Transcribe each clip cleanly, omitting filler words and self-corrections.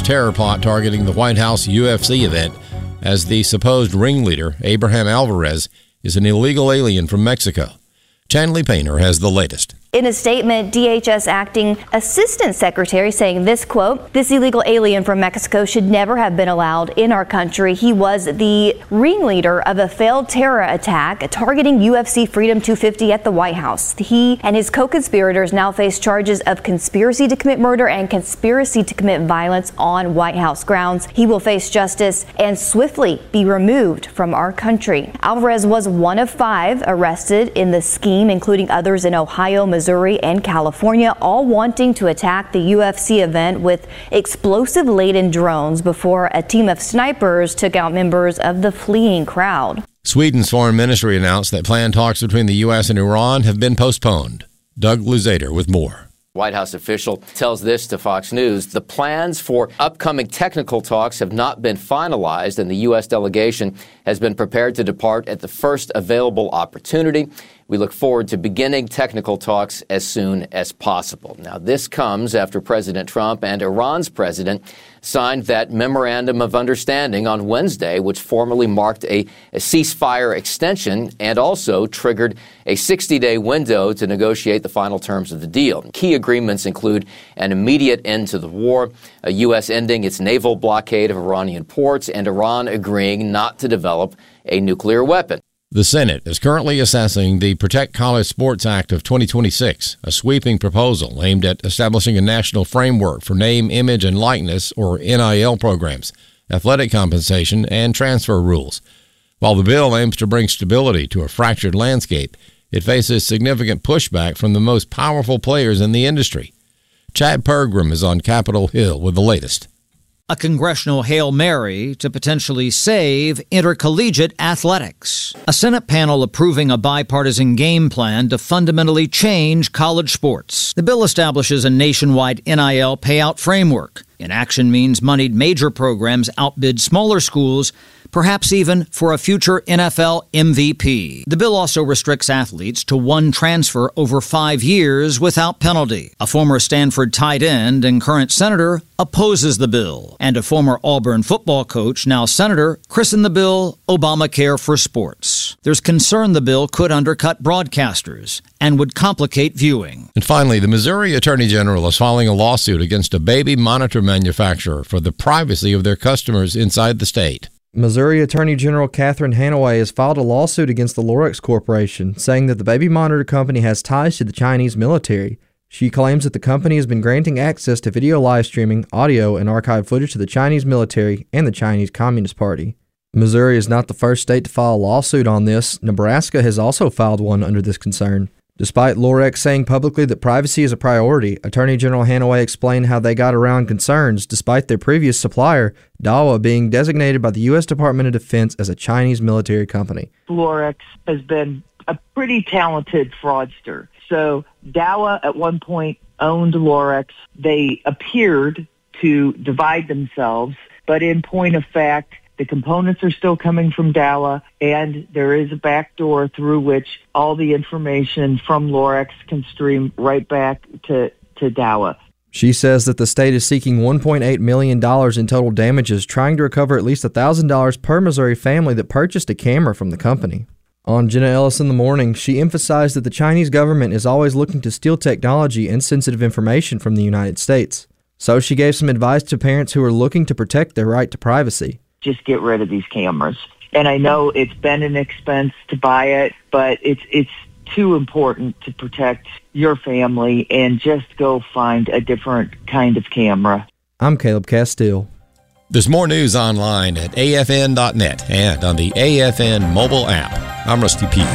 terror plot targeting the White House UFC event, as the supposed ringleader, Abraham Alvarez, is an illegal alien from Mexico. Chanley Painter has the latest. In a statement, DHS acting assistant secretary saying this, quote, "This illegal alien from Mexico should never have been allowed in our country. He was the ringleader of a failed terror attack targeting UFC Freedom 250 at the White House. He and his co-conspirators now face charges of conspiracy to commit murder and conspiracy to commit violence on White House grounds. He will face justice and swiftly be removed from our country." Alvarez was one of 5 arrested in the scheme, including others in Ohio, Missouri, and California, all wanting to attack the UFC event with explosive-laden drones before a team of snipers took out members of the fleeing crowd. Sweden's foreign ministry announced that planned talks between the U.S. and Iran have been postponed. Doug Luzader with more. White House official tells this to Fox News. The plans for upcoming technical talks have not been finalized, and the U.S. delegation has been prepared to depart at the first available opportunity. We look forward to beginning technical talks as soon as possible. Now, this comes after President Trump and Iran's president signed that memorandum of understanding on Wednesday, which formally marked a ceasefire extension and also triggered a 60-day window to negotiate the final terms of the deal. Key agreements include an immediate end to the war, a U.S. ending its naval blockade of Iranian ports, and Iran agreeing not to develop a nuclear weapon. The Senate is currently assessing the Protect College Sports Act of 2026, a sweeping proposal aimed at establishing a national framework for name, image, and likeness, or NIL programs, athletic compensation, and transfer rules. While the bill aims to bring stability to a fractured landscape, it faces significant pushback from the most powerful players in the industry. Chad Pergram is on Capitol Hill with the latest. A congressional Hail Mary to potentially save intercollegiate athletics. A Senate panel approving a bipartisan game plan to fundamentally change college sports. The bill establishes a nationwide NIL payout framework. Inaction means moneyed major programs outbid smaller schools, perhaps even for a future NFL MVP. The bill also restricts athletes to one transfer over 5 years without penalty. A former Stanford tight end and current senator opposes the bill. And a former Auburn football coach, now senator, christened the bill Obamacare for Sports. There's concern the bill could undercut broadcasters and would complicate viewing. And finally, the Missouri Attorney General is filing a lawsuit against a baby monitor manufacturer for the privacy of their customers inside the state. Missouri Attorney General Catherine Hanaway has filed a lawsuit against the Lorex Corporation, saying that the baby monitor company has ties to the Chinese military. She claims that the company has been granting access to video live streaming, audio, and archived footage to the Chinese military and the Chinese Communist Party. Missouri is not the first state to file a lawsuit on this. Nebraska has also filed one under this concern. Despite Lorex saying publicly that privacy is a priority, Attorney General Hanaway explained how they got around concerns despite their previous supplier, Dahua, being designated by the U.S. Department of Defense as a Chinese military company. Lorex has been a pretty talented fraudster. So Dahua at one point owned Lorex. They appeared to divide themselves, but in point of fact, the components are still coming from Dahua, and there is a back door through which all the information from Lorex can stream right back to Dahua. She says that the state is seeking $1.8 million in total damages, trying to recover at least $1,000 per Missouri family that purchased a camera from the company. On Jenna Ellis in the Morning, she emphasized that the Chinese government is always looking to steal technology and sensitive information from the United States. So she gave some advice to parents who are looking to protect their right to privacy. Just get rid of these cameras. And I know it's been an expense to buy it, but it's too important to protect your family, and just go find a different kind of camera. I'm Caleb Castile. There's more news online at afn.net and on the AFN mobile app. I'm Rusty P.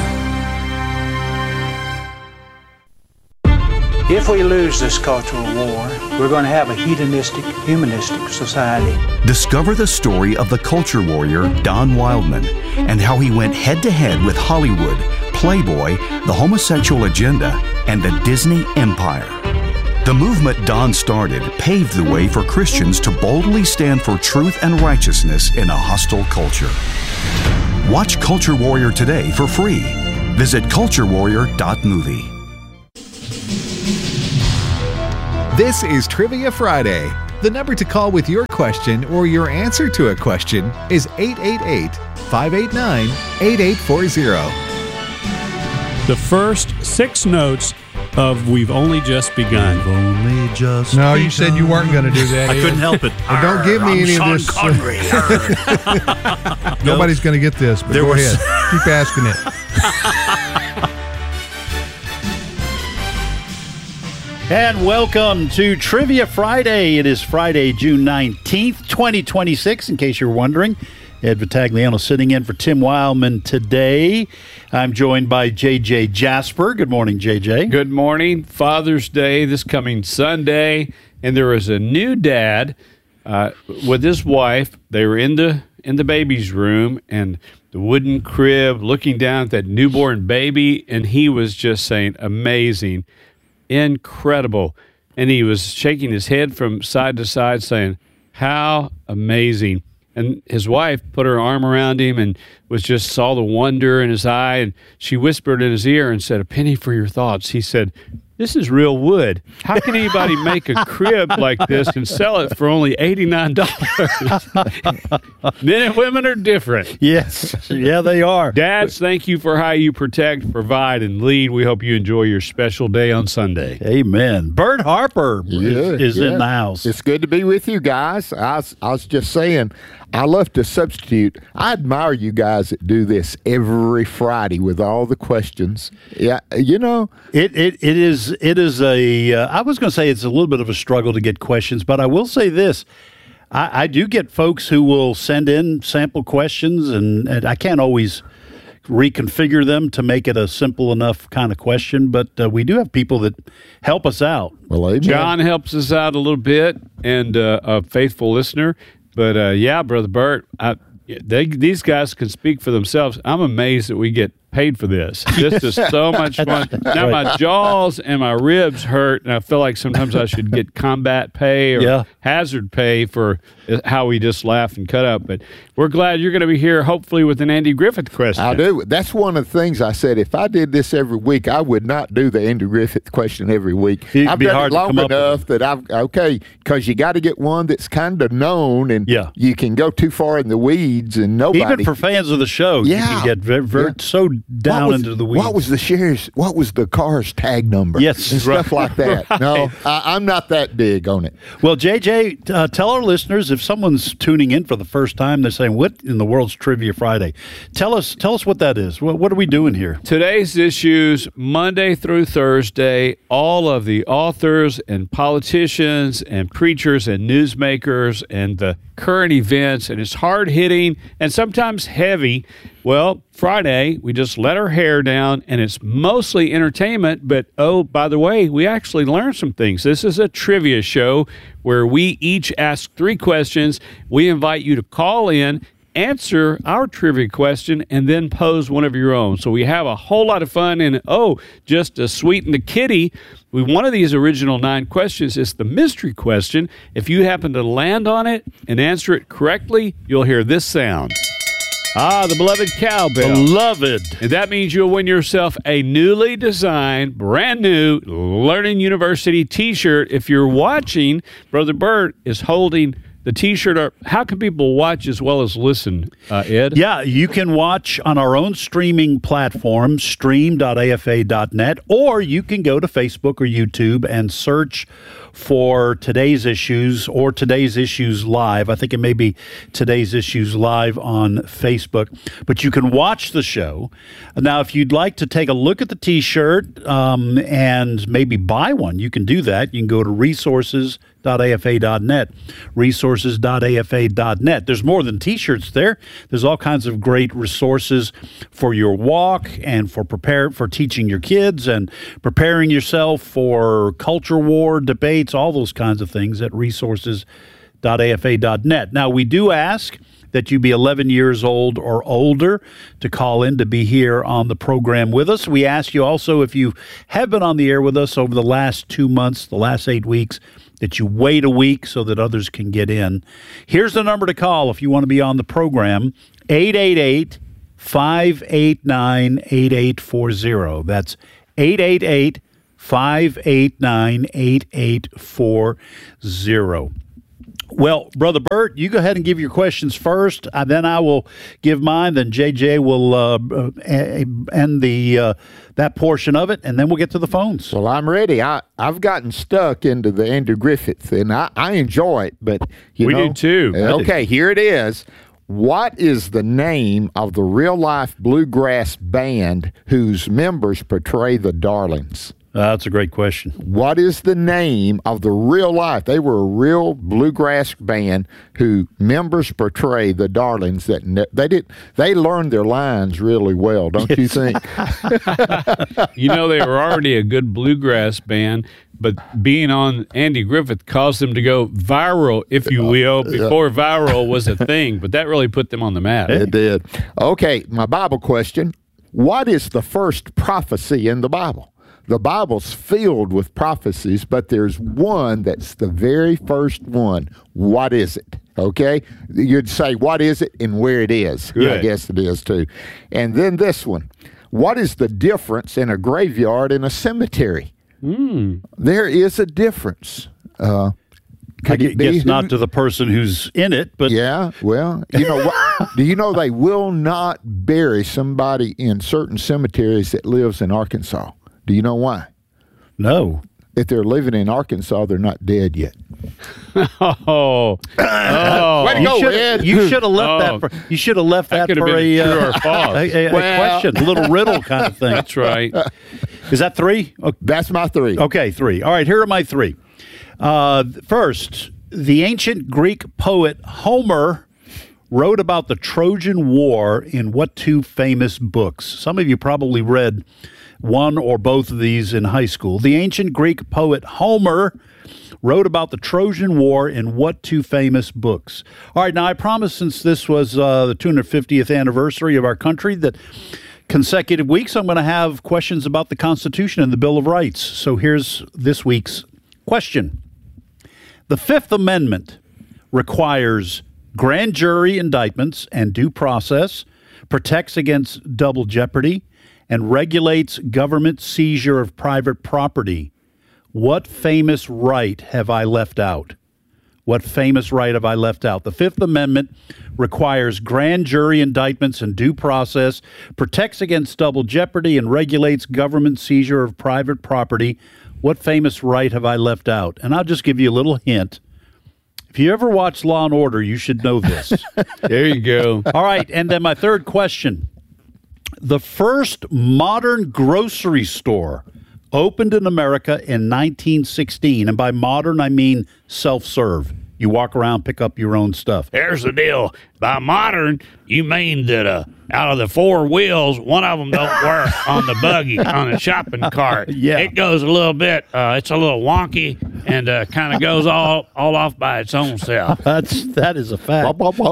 If we lose this cultural war, we're going to have a hedonistic, humanistic society. Discover the story of the culture warrior Don Wildman and how he went head-to-head with Hollywood, Playboy, the homosexual agenda, and the Disney Empire. The movement Don started paved the way for Christians to boldly stand for truth and righteousness in a hostile culture. Watch Culture Warrior today for free. Visit culturewarrior.movie. This is Trivia Friday. The number to call with your question or your answer to a question is 888-589-8840. The first 6 notes of We've Only Just Begun. No, you said you weren't going to do that. I couldn't help it. Well, don't give me any of this. Nobody's going to get this, but go ahead. Keep asking it. And welcome to Trivia Friday. It is Friday, June 19th, 2026, in case you're wondering. Ed Vitagliano sitting in for Tim Wildman today. I'm joined by J.J. Jasper. Good morning, J.J. Good morning. Father's Day this coming Sunday, and there was a new dad with his wife. They were in the baby's room and the wooden crib, looking down at that newborn baby, and he was just saying, amazing, incredible. And he was shaking his head from side to side saying, how amazing. And his wife put her arm around him and saw the wonder in his eye. And she whispered in his ear and said, a penny for your thoughts. He said, this is real wood. How can anybody make a crib like this and sell it for only $89? Men and women are different. Yes. Yeah, they are. Dads, thank you for how you protect, provide, and lead. We hope you enjoy your special day on Sunday. Amen. Bert Harper is in the house. It's good to be with you guys. I was just saying, I love to substitute. I admire you guys that do this every Friday with all the questions. Yeah, you know. It is I was going to say it's a little bit of a struggle to get questions, but I will say this. I do get folks who will send in sample questions, and I can't always reconfigure them to make it a simple enough kind of question, but we do have people that help us out. Well, John helps us out a little bit, and a faithful listener. But, yeah, Brother Bert, these guys can speak for themselves. I'm amazed that we get paid for this. This is so much fun. Now my jaws and my ribs hurt, and I feel like sometimes I should get combat pay or hazard pay for how we just laugh and cut up. But we're glad you're going to be here, hopefully, with an Andy Griffith question. I do. That's one of the things I said. If I did this every week, I would not do the Andy Griffith question every week. I've done it long enough that because you got to get one that's kind of known, and you can go too far in the weeds, and nobody. Even for fans of the show, you can get so down into the weeds. What was the car's tag number? Yes, and stuff like that. Right. No, I'm not that big on it. Well, JJ, tell our listeners, if someone's tuning in for the first time, they're saying, "What in the world's Trivia Friday?" Tell us what that is. What are we doing here? Today's issues, Monday through Thursday, all of the authors and politicians and preachers and newsmakers and the current events, and it's hard-hitting and sometimes heavy. Well, Friday, we just let our hair down, and it's mostly entertainment, but, oh, by the way, we actually learned some things. This is a trivia show where we each ask 3 questions. We invite you to call in, answer our trivia question, and then pose one of your own. So we have a whole lot of fun, and, just to sweeten the kitty, one of these original 9 questions is the mystery question. If you happen to land on it and answer it correctly, you'll hear this sound. The beloved cowbell. Beloved. And that means you'll win yourself a newly designed, brand new Learning University t-shirt. If you're watching, Brother Bert is holding the t-shirt up. How can people watch as well as listen, Ed? Yeah, you can watch on our own streaming platform, stream.afa.net, or you can go to Facebook or YouTube and search for Today's Issues or Today's Issues Live. I think it may be Today's Issues Live on Facebook. But you can watch the show. Now, if you'd like to take a look at the T-shirt and maybe buy one, you can do that. You can go to resources.afa.net, resources.afa.net. There's more than T-shirts there. There's all kinds of great resources for your walk and for teaching your kids and preparing yourself for culture war debates, all those kinds of things at resources.afa.net. Now, we do ask that you be 11 years old or older to call in to be here on the program with us. We ask you also, if you have been on the air with us over the last 2 months, the last 8 weeks, that you wait a week so that others can get in. Here's the number to call if you want to be on the program, 888-589-8840. That's 888-589-8840. Well, Brother Bert, you go ahead and give your questions first. Then I will give mine. Then JJ will end that portion of it, and then we'll get to the phones. Well, I'm ready. I've gotten stuck into the Andrew Griffith, and I enjoy it. But we do too. Okay, here it is. What is the name of the real-life bluegrass band whose members portray the Darlings? That's a great question. What is the name of the real life? They were a real bluegrass band who members portray the Darlings. They learned their lines really well, don't you think? You know, they were already a good bluegrass band, but being on Andy Griffith caused them to go viral, if you will, before viral was a thing. But that really put them on the map. It did. Okay, my Bible question. What is the first prophecy in the Bible? The Bible's filled with prophecies, but there's one that's the very first one. What is it? Okay? You'd say, what is it and where it is? Good. I guess it is, too. And then this one. What is the difference in a graveyard and a cemetery? There is a difference. I guess not to the person who's in it, but... Yeah, well, you know what? Do you know they will not bury somebody in certain cemeteries that lives in Arkansas? Do you know why? No. If they're living in Arkansas, they're not dead yet. Way to go, Ed. You should have left that. You should have left that for a question, a little riddle kind of thing. That's right. Is that 3? Okay. That's my 3. Okay, 3. All right, here are my 3. First, the ancient Greek poet Homer wrote about the Trojan War in what 2 famous books? Some of you probably read one or both of these in high school. The ancient Greek poet Homer wrote about the Trojan War in what 2 famous books? All right, now I promise, since this was the 250th anniversary of our country, that consecutive weeks I'm going to have questions about the Constitution and the Bill of Rights. So here's this week's question. The Fifth Amendment requires grand jury indictments and due process, protects against double jeopardy, and regulates government seizure of private property. What famous right have I left out? What famous right have I left out? The Fifth Amendment requires grand jury indictments and due process, protects against double jeopardy, and regulates government seizure of private property. What famous right have I left out? And I'll just give you a little hint. If you ever watch Law and Order, you should know this. There you go. All right, and then my third question. The first modern grocery store opened in America in 1916. And by modern, I mean self-serve. You walk around, pick up your own stuff. Here's the deal. By modern, you mean that out of the 4 wheels, one of them don't work on the buggy, on the shopping cart. Yeah. It goes a little bit, it's a little wonky and kind of goes all off by its own self. That is a fact.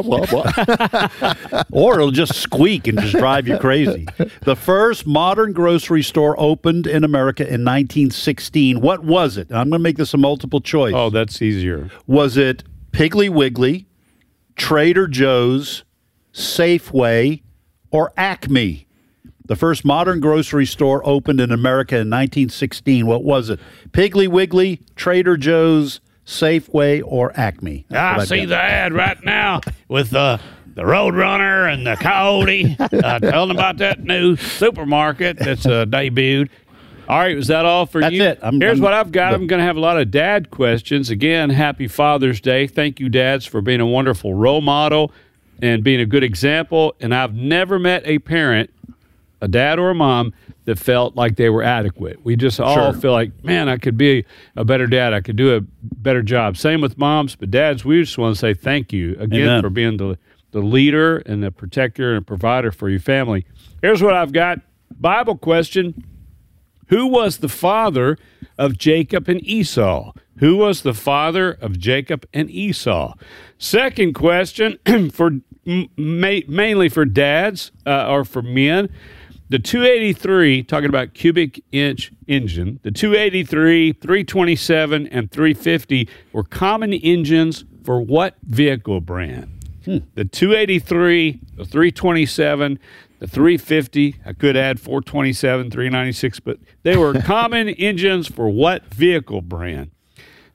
Or it'll just squeak and just drive you crazy. The first modern grocery store opened in America in 1916. What was it? I'm going to make this a multiple choice. Oh, that's easier. Was it Piggly Wiggly, Trader Joe's, Safeway, or Acme? The first modern grocery store opened in America in 1916. What was it? Piggly Wiggly, Trader Joe's, Safeway, or Acme? I see the ad right now with the Roadrunner and the Coyote telling about that new supermarket that's debuted. All right, was that all for you? That's it. Here's what I've got. I'm going to have a lot of dad questions. Again, happy Father's Day. Thank you, dads, for being a wonderful role model and being a good example. And I've never met a parent, a dad or a mom, that felt like they were adequate. We just all feel like, man, I could be a better dad. I could do a better job. Same with moms, but dads, we just want to say thank you again for being the leader and the protector and provider for your family. Here's what I've got. Bible question. Who was the father of Jacob and Esau? Who was the father of Jacob and Esau? Second question, for mainly for dads or for men, the 283, talking about cubic inch engine, the 283, 327, and 350 were common engines for what vehicle brand? The 283, the 327, the 350, I could add 427, 396, but they were common engines for what vehicle brand?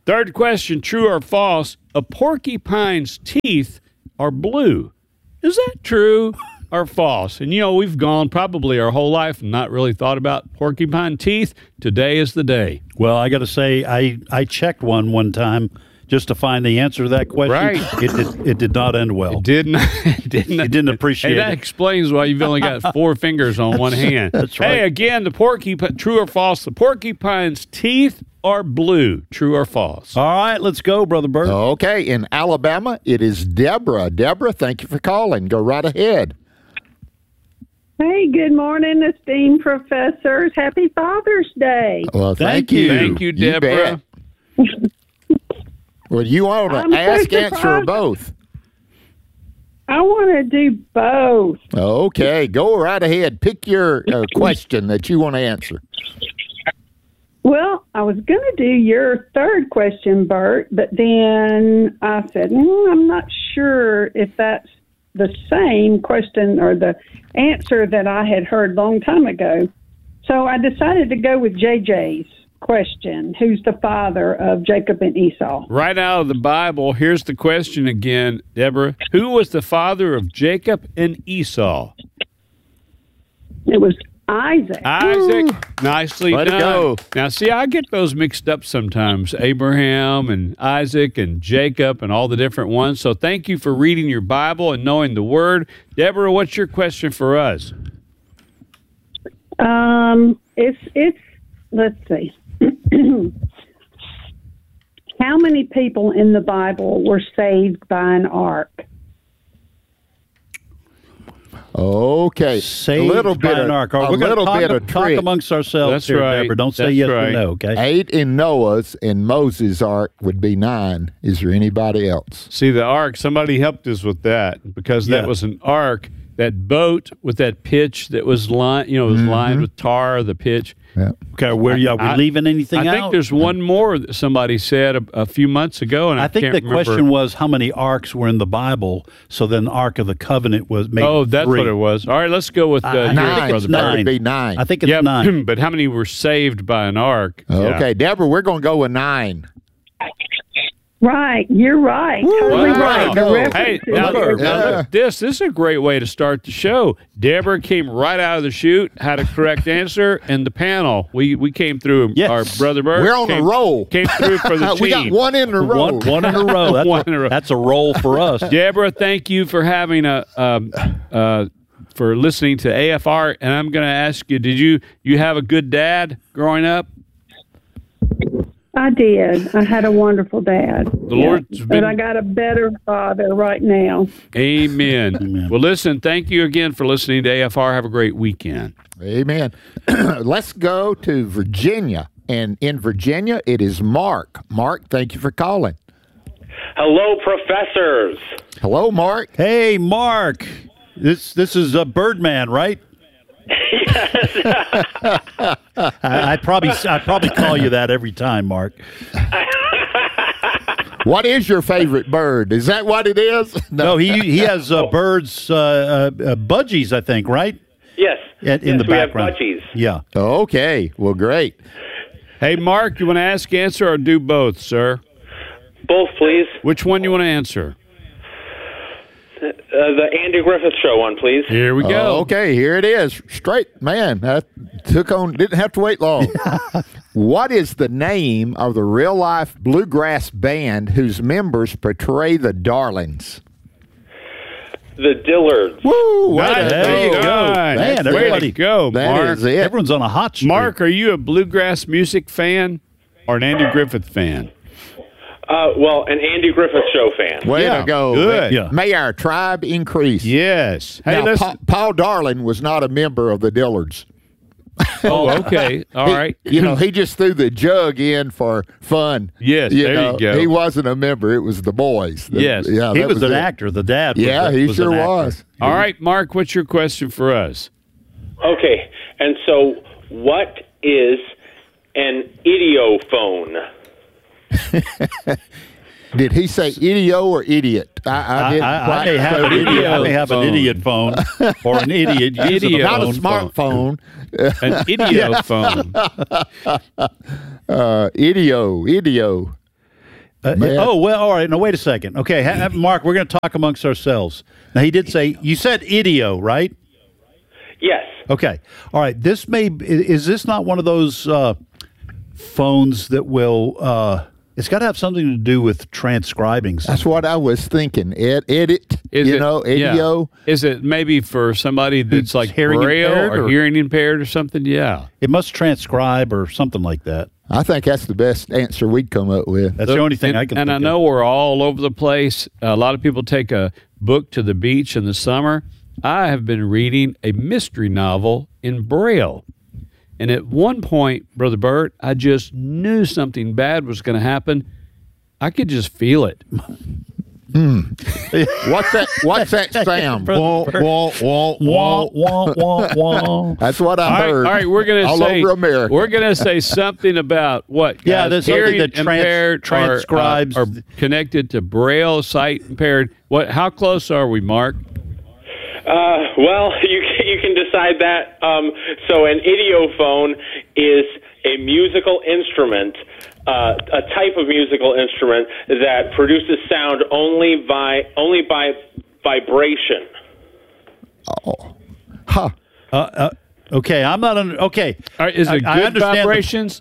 Third question, true or false? A porcupine's teeth are blue. Is that true or false? And, we've gone probably our whole life and not really thought about porcupine teeth. Today is the day. Well, I got to say, I checked one time just to find the answer to that question. Right. It did not end well. It did not. It didn't appreciate it. That explains why you've only got 4 fingers on one hand. That's right. Hey, again, true or false? The porcupine's teeth are blue. True or false? All right, let's go, Brother Bert. Okay, in Alabama, it is Deborah. Deborah, thank you for calling. Go right ahead. Hey, good morning, esteemed professors. Happy Father's Day. Well, thank you. Thank you, Deborah. Well, you want to ask, answer, or both? I want to do both. Okay, go right ahead. Pick your question that you want to answer. Well, I was going to do your third question, Bert, but then I said, I'm not sure if that's the same question or the answer that I had heard a long time ago. So I decided to go with JJ's question. Who's the father of Jacob and Esau? Right out of the Bible, here's the question again, Deborah. Who was the father of Jacob and Esau? It was Isaac. Isaac. Nicely Let done. it go. Now, see, I get those mixed up sometimes. Abraham and Isaac and Jacob and all the different ones. So thank you for reading your Bible and knowing the Word. Deborah, what's your question for us? It's let's see. How many people in the Bible were saved by an ark? Okay, Saved a little bit by of an ark. a little bit of talk trick. amongst ourselves. That's here, right. Deborah. Don't say That's yes right. or no. Okay. 8 in Noah's and Moses' ark would be 9. Is there anybody else? See, the ark, somebody helped us with that because that was an ark, that boat with that pitch that was lined, was lined with tar, the pitch. Yeah. Okay, are we leaving anything out? I think there's one more that somebody said a few months ago, and I think can't the remember. question was how many arks were in the Bible. So then the Ark of the Covenant was maybe that's 3. what it was. All right, let's go with I think it's 9. That would be 9. I think it's 9. But how many were saved by an ark? Okay, Yeah. Deborah, we're going to go with 9. Right, you're right. Totally right. The Hey, reference now, is- look, this is a great way to start the show. Deborah came right out of the chute, had a correct answer, and the panel, we came through. Yes. Our brother Bert We're on a roll. Came through for the team. We got one in a row. One in a row. That's, One in a row. That's a roll for us. Deborah, thank you for having for listening to AFR. And I'm going to ask you, did you have a good dad growing up? I did. I had a wonderful dad. The Lord's but been- I got a better father right now. Amen. Well, listen, thank you again for listening to AFR. Have a great weekend. Amen. Let's go to Virginia. And in Virginia, it is Mark. Mark, thank you for calling. Hello, professors. Hello, Mark. Hey, Mark. This is Birdman, right? I probably call you that every time, Mark. What is your favorite bird? Is that what it is? No, he has birds, budgies, I think, right? Yes. In the background. We have budgies. Yeah. Okay. Well, great. Hey, Mark, you want to ask, answer, or do both, sir? Both, please. Which one you want to answer? The Andy Griffith Show one, please. Here we go. Okay, here it is. Straight, man. That didn't have to wait long. What is the name of the real-life bluegrass band whose members portray the Darlings? The Dillards. Woo! There you go. Man, Way everybody to go, That Mark. is it. Everyone's on a hot streak. Mark, are you a bluegrass music fan or an Andy Griffith fan? Well, an Andy Griffith Show fan. Way to go. Good. Yeah. May our tribe increase. Yes. Hey, Now, listen. Paul Darling was not a member of the Dillards. Oh, okay. All right. He just threw the jug in for fun. Yes, You there know, you go. He wasn't a member. It was the boys. Yes. Yeah, He that was an it. actor. The dad was Yeah, a- he was sure an actor. was. All right, Mark, what's your question for us? Okay, and so what is an idiophone? Did he say idio or idiot? I didn't I may quite have quote an idiot. I may have an phone. idiot phone or an idiot using a Not a phone. smartphone. An idiophone. Idio. All right. Now, wait a second. Okay, Mark, we're going to talk amongst ourselves. Now, he did say, you said idio, right? Yes. Okay. All right. Is this not one of those phones that will, it's got to have something to do with transcribing something. That's what I was thinking. Idio. Yeah. Is it maybe for somebody that's like hearing braille impaired or hearing impaired or something? Yeah. It must transcribe or something like that. I think that's the best answer we'd come up with. That's the only thing I can think of. And I know we're all over the place. A lot of people take a book to the beach in the summer. I have been reading a mystery novel in Braille. And at one point, Brother Bert, I just knew something bad was going to happen. I could just feel it. What's that sound? Wah, wah, wah, wah, wah, wah, wah. That's what I heard. All right, we're going to say over America. We're going to say something about what? Yeah, there's hearing something that impaired transcribes or connected to Braille, sight impaired. What? How close are we, Mark? Well, you can decide that. So an idiophone is a musical instrument, a type of musical instrument that produces sound only by vibration. Oh, huh. Okay, I'm not under. Okay, is it good vibrations?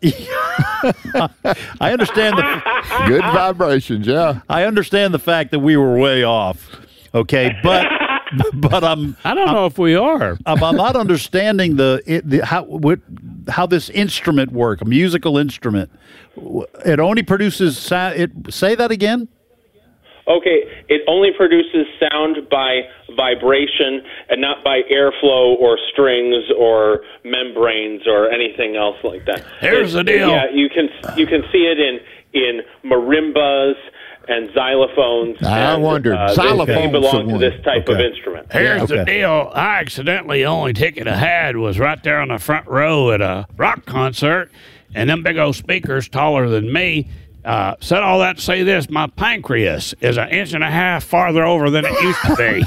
I understand the good vibrations. Yeah, I understand the fact that we were way off. Okay, but I don't know if we are. I'm not understanding how this instrument works. A musical instrument. It only produces sound. Say that again. Okay, it only produces sound by vibration and not by airflow or strings or membranes or anything else like that. Here's the deal. Yeah, you can see it in marimbas and xylophones. I wondered. Xylophones they belong to this type of instrument. Here's the deal. I accidentally, only ticket I had was right there on the front row at a rock concert, and them big old speakers taller than me. Said all that to say this: my pancreas is 1.5 inches farther over than it used to be.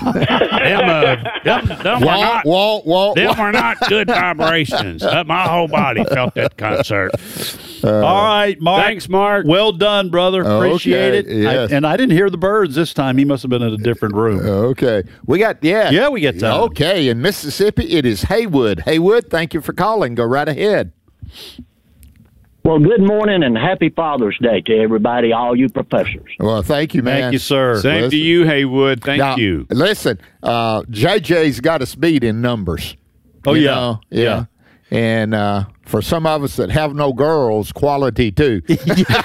Them were not good vibrations. My whole body felt that concert. All right, Mark. Thanks, Mark. Well done, brother. Appreciate it. Yes. I didn't hear the birds this time. He must have been in a different room. Okay. We got we get time. Okay, in Mississippi, it is Haywood. Haywood, thank you for calling. Go right ahead. Well, good morning and happy Father's Day to everybody, all you professors. Well, thank you, man. Thank you, sir. Same to you, Haywood. Thank you. Listen, JJ's got us beat in numbers. Oh, you yeah. know? Yeah. And for some of us that have no girls, quality too. 3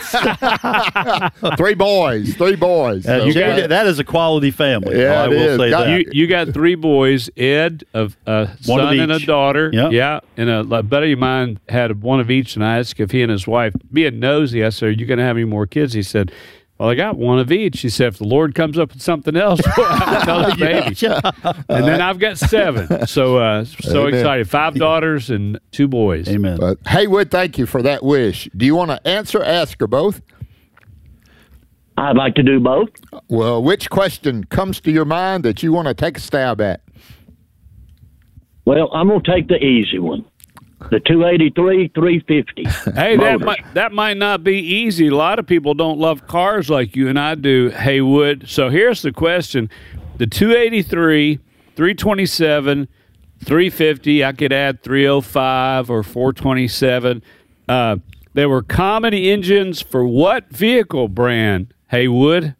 boys. That is a quality family. Yeah, I will say that. You got 3 boys, Ed, a son and a daughter. Yep. Yeah, and a buddy of mine had one of each, and I asked if he and his wife, being nosy, I said, are you going to have any more kids? He said, well, I got one of each. She said, if the Lord comes up with something else, we'll have another baby. And then I've got 7. So excited. 5 daughters and 2 boys. Amen. Haywood, thank you for that wish. Do you want to answer, ask, or both? I'd like to do both. Well, which question comes to your mind that you want to take a stab at? Well, I'm going to take the easy one. The 283 350. Hey, that might not be easy. A lot of people don't love cars like you and I do, Haywood. So here's the question. The 283, 327, 350, I could add 305 or 427. They were common engines for what vehicle brand, Haywood?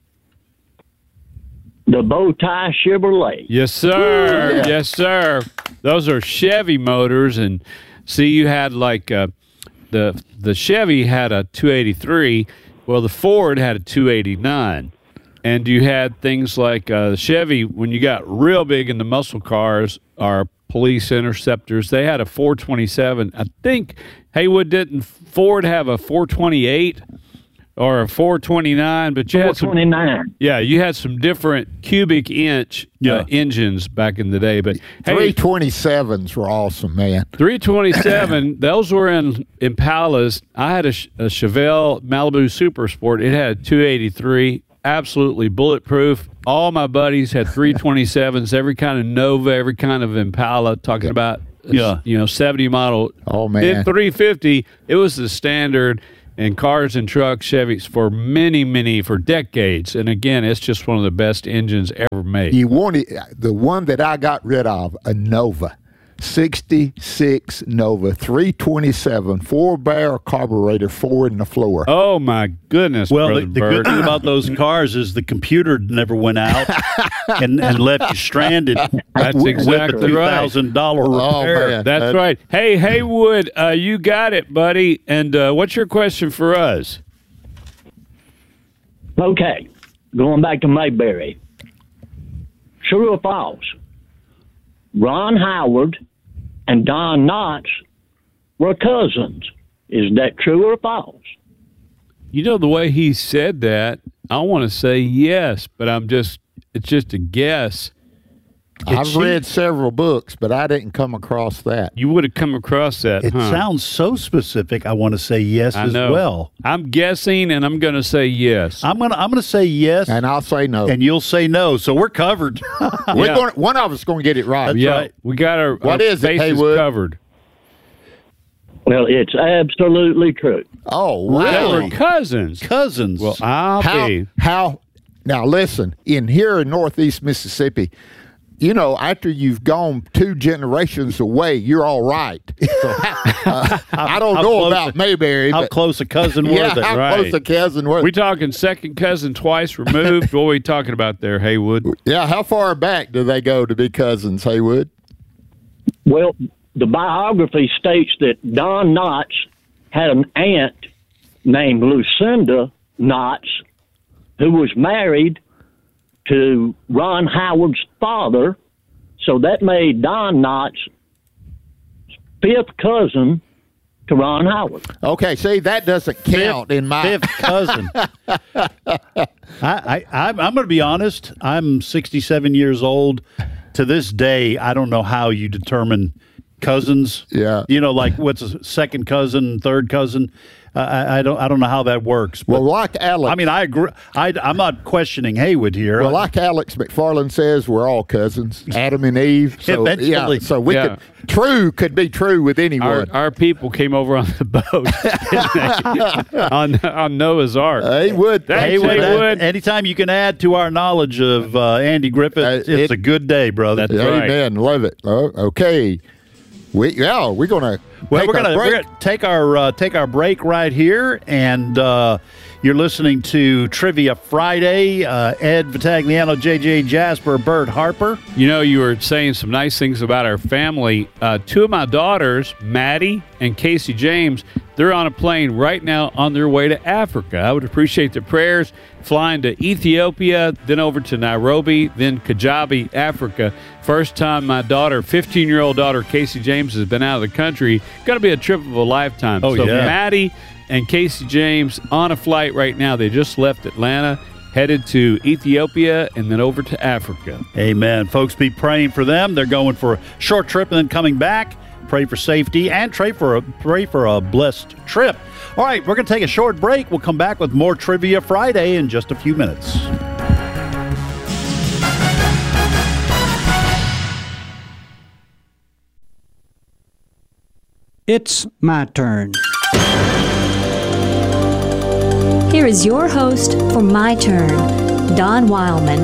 The Bowtie Chevrolet. Yes, sir. Yeah. Yes, sir. Those are Chevy motors, and see, you had like the Chevy had a 283. Well, the Ford had a 289. And you had things like the Chevy, when you got real big in the muscle cars, our police interceptors, they had a 427. I think, Haywood, didn't Ford have a 428 or a 429? But you 429. You had some different cubic inch engines back in the day. But 327s were awesome, man. 327, those were in Impalas. I had a Chevelle Malibu Super Sport. It had 283, absolutely bulletproof. All my buddies had 327s, every kind of Nova, every kind of Impala, talking about 70 model. Oh, man. Then 350, it was the standard. in cars and trucks, Chevys, for decades. And again, it's just one of the best engines ever made. You wanted the one that I got rid of, a Nova. 66 Nova, 327, 4-barrel carburetor, 4 in the floor. Oh, my goodness, well, Brother the Bert. good thing about those cars is the computer never went out and left you stranded. That's exactly right. With a $2,000 repair. Man. That's right. Hey, Haywood, you got it, buddy. And what's your question for us? Okay, going back to Mayberry. True or false? Ron Howard and Don Knotts were cousins. Is that true or false? You know, the way he said that, I want to say yes, but it's just a guess. I've read several books, but I didn't come across that. You would have come across that. It sounds so specific. I want to say yes as well. I'm guessing, and I'm going to say yes. I'm going to say yes, and I'll say no, and you'll say no. So we're covered. One of us going to get it right. That's right. We got our bases covered. Well, it's absolutely true. Oh, wow. They were cousins. Cousins. Well, How? Now, listen, here in Northeast Mississippi, you know, after you've gone 2 generations away, you're all right. So, I don't know about Mayberry. How close a cousin were they? How close a cousin were they? We talking second cousin twice removed? What are we talking about there, Haywood? Yeah, how far back do they go to be cousins, Haywood? Well, the biography states that Don Knotts had an aunt named Lucinda Knotts who was married to Ron Howard's father, so that made Don Knotts 5th cousin to Ron Howard. Okay, see, that doesn't count in my 5th cousin. I'm going to be honest. I'm 67 years old. To this day, I don't know how you determine cousins. Yeah, you know, like what's a second cousin, third cousin. I don't know how that works. But, well, like Alex, I mean, I agree. I'm not questioning Haywood here. Well, like Alex McFarland says, we're all cousins, Adam and Eve. So, eventually, so we could be true with anyone. Our people came over on the boat on Noah's Ark. Haywood, anytime you can add to our knowledge of Andy Griffith, it's a good day, brother. That's right. Amen. Love it. Okay. We're gonna take our break right here, and you're listening to Trivia Friday. Ed Vitagliano, JJ Jasper, Bert Harper. You know, you were saying some nice things about our family. 2 of my daughters, Maddie and Casey James, they're on a plane right now on their way to Africa. I would appreciate the prayers. Flying to Ethiopia, then over to Nairobi, then Kajabi, Africa. First time my daughter, 15-year-old daughter, Casey James, has been out of the country. Going to be a trip of a lifetime. Oh, so yeah. Maddie and Casey James on a flight right now. They just left Atlanta, headed to Ethiopia, and then over to Africa. Amen. Folks, be praying for them. They're going for a short trip and then coming back. Pray for safety and pray for a blessed trip. All right, we're going to take a short break. We'll come back with more Trivia Friday in just a few minutes. It's my turn. Here is your host for My Turn, Don Wildman.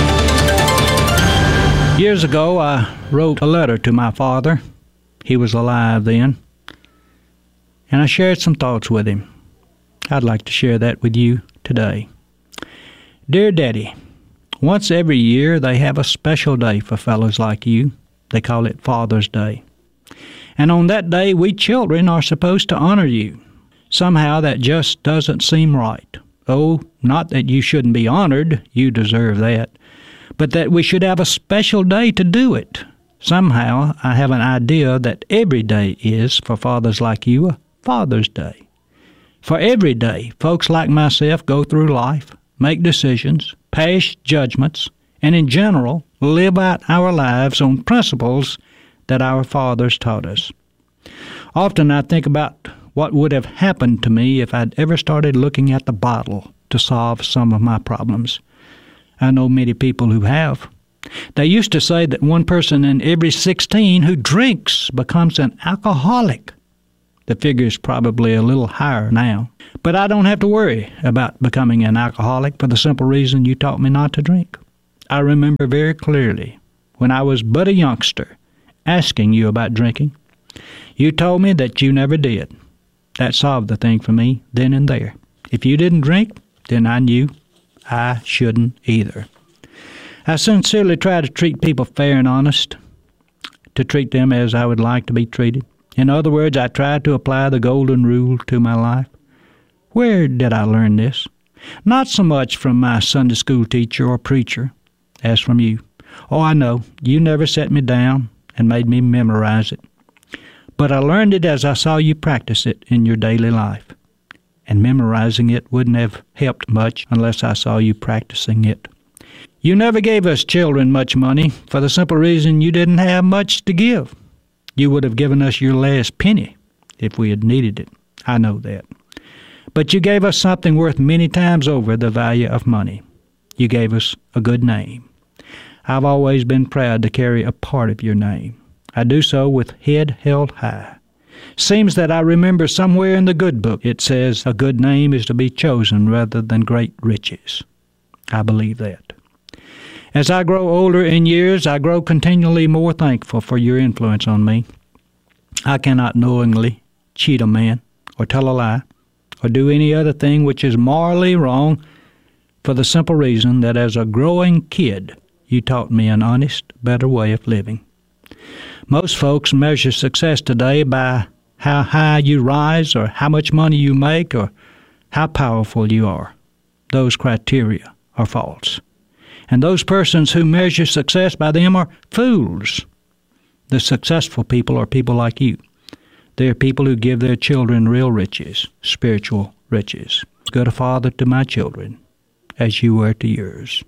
Years ago, I wrote a letter to my father. He was alive then. And I shared some thoughts with him. I'd like to share that with you today. Dear Daddy, once every year they have a special day for fellows like you. They call it Father's Day. And on that day, we children are supposed to honor you. Somehow that just doesn't seem right. Oh, not that you shouldn't be honored, you deserve that, but that we should have a special day to do it. Somehow I have an idea that every day is, for fathers like you, a Father's Day. For every day, folks like myself go through life, make decisions, pass judgments, and in general, live out our lives on principles that our fathers taught us. Often I think about what would have happened to me if I'd ever started looking at the bottle to solve some of my problems. I know many people who have. They used to say that 1 person in every 16 who drinks becomes an alcoholic. The figure is probably a little higher now. But I don't have to worry about becoming an alcoholic for the simple reason you taught me not to drink. I remember very clearly when I was but a youngster asking you about drinking. You told me that you never did. That solved the thing for me then and there. If you didn't drink, then I knew I shouldn't either. I sincerely try to treat people fair and honest, to treat them as I would like to be treated. In other words, I try to apply the golden rule to my life. Where did I learn this? Not so much from my Sunday school teacher or preacher as from you. Oh, I know, you never set me down and made me memorize it. But I learned it as I saw you practice it in your daily life. And memorizing it wouldn't have helped much unless I saw you practicing it. You never gave us children much money for the simple reason you didn't have much to give. You would have given us your last penny if we had needed it. I know that. But you gave us something worth many times over the value of money. You gave us a good name. I've always been proud to carry a part of your name. I do so with head held high. Seems that I remember somewhere in the good book it says a good name is to be chosen rather than great riches. I believe that. As I grow older in years, I grow continually more thankful for your influence on me. I cannot knowingly cheat a man or tell a lie or do any other thing which is morally wrong for the simple reason that as a growing kid, you taught me an honest, better way of living. Most folks measure success today by how high you rise or how much money you make or how powerful you are. Those criteria are false. And those persons who measure success by them are fools. The successful people are people like you. They are people who give their children real riches, spiritual riches. Good a father to my children, as you were to yours.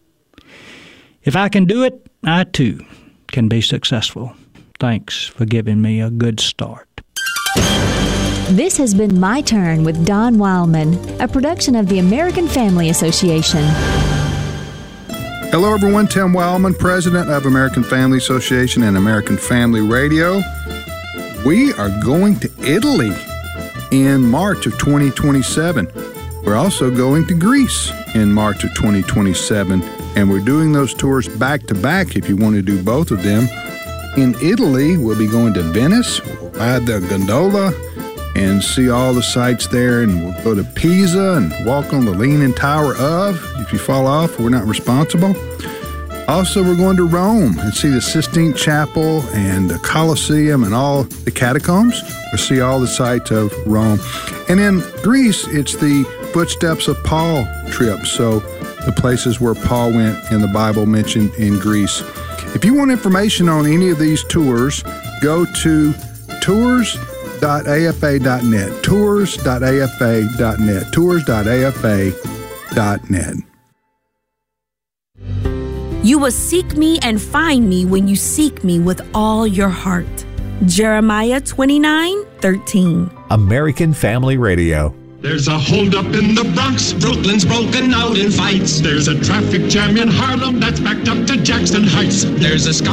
If I can do it, I too can be successful. Thanks for giving me a good start. This has been My Turn with Don Wildman, a production of the American Family Association. Hello, everyone. Tim Wildman, president of American Family Association and American Family Radio. We are going to Italy in March of 2027. We're also going to Greece in March of 2027, and we're doing those tours back-to-back if you want to do both of them. In Italy, we'll be going to Venice, we'll ride the gondola and see all the sights there, and we'll go to Pisa and walk on the Leaning Tower of. If you fall off, we're not responsible. Also, we're going to Rome and see the Sistine Chapel and the Colosseum and all the catacombs. We'll see all the sights of Rome. And in Greece, it's the Footsteps of Paul trip, so the places where Paul went in the Bible mentioned in Greece. If you want information on any of these tours, go to tours.afa.net, tours.afa.net, tours.afa.net. You will seek me and find me when you seek me with all your heart. Jeremiah 29:13. American Family Radio. There's a holdup in the Bronx, Brooklyn's broken out in fights. There's a traffic jam in Harlem that's backed up to Jackson Heights. There's a